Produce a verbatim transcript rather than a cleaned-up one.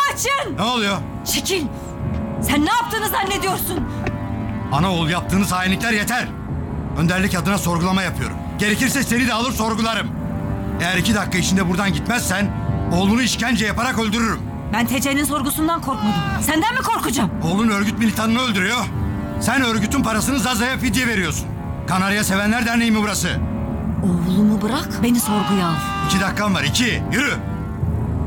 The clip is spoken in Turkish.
açın! Ne oluyor? Çekil! Sen ne yaptığını zannediyorsun? Ana oğul yaptığınız hainlikler yeter. Önderlik adına sorgulama yapıyorum. Gerekirse seni de alır sorgularım. Eğer iki dakika içinde buradan gitmezsen oğlunu işkence yaparak öldürürüm. Ben T C'nin sorgusundan korkmadım. Senden mi korkacağım? Oğlun örgüt militanını öldürüyor. Sen örgütün parasını Zaza'ya fidye veriyorsun. Kanarya Sevenler Derneği mi burası? Oğlumu bırak, beni sorguya al. İki dakikan var, iki. Yürü.